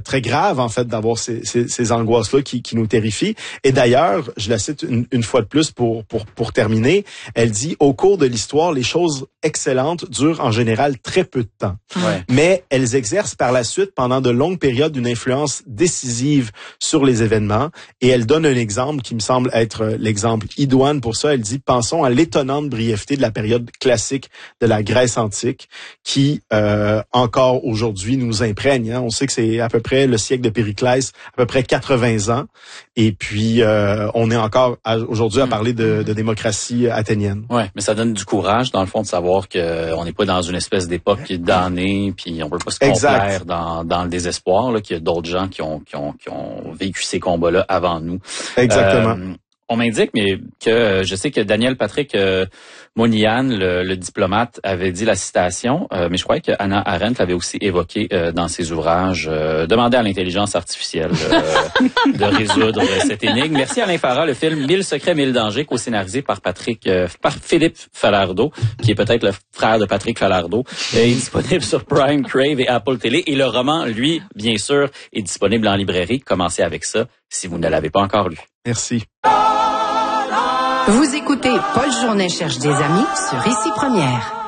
très grave, en fait, d'avoir ces angoisses-là qui nous terrifient. Et d'ailleurs, je la cite une fois de plus pour terminer, elle dit, au cours de l'histoire, les choses excellentes durent en général très peu de temps. Ouais. Mais elles exercent par la suite, pendant de longues périodes, une influence décisive sur les événements. Et elle donne un exemple qui me semble être l'exemple idoine pour ça. Elle dit, pensons à l'étonnante brièveté de la période classique de la Grèce antique qui, encore aujourd'hui, nous imprègne. Hein. On sait que c'est à peu près le siècle de Périclès, à peu près 80 ans. Et puis, on est encore aujourd'hui à parler de démocratie athénienne. Ouais, mais ça donne du courage, dans le fond, de savoir que on n'est pas dans une espèce d'époque damnée, puis on peut pas se complaire dans le désespoir, là, qu'il y a d'autres gens qui ont vécu ces combats-là avant nous. Exactement. On m'indique, mais que je sais que Daniel Patrick Moynihan, le diplomate, avait dit la citation, mais je croyais que Hannah Arendt l'avait aussi évoqué dans ses ouvrages. Demandez à l'intelligence artificielle de résoudre cette énigme. Merci Alain Farah, le film 1000 secrets, 1000 dangers, co-scénarisé par Philippe Falardeau, qui est peut-être le frère de Patrick Falardeau, est disponible sur Prime, Crave et Apple TV. Et le roman, lui, bien sûr, est disponible en librairie. Commencez avec ça si vous ne l'avez pas encore lu. Merci. Vous écoutez Paul Journet cherche des amis sur Ici Première.